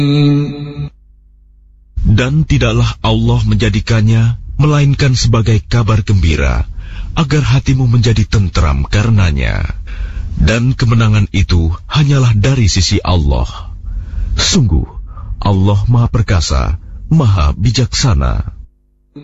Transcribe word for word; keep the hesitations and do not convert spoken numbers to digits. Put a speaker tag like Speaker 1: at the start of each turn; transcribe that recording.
Speaker 1: Dan tidaklah Allah menjadikannya melainkan sebagai kabar gembira, agar hatimu menjadi tentram karenanya. Dan kemenangan itu hanyalah dari sisi Allah. Sungguh, Allah Maha Perkasa, Maha Bijaksana.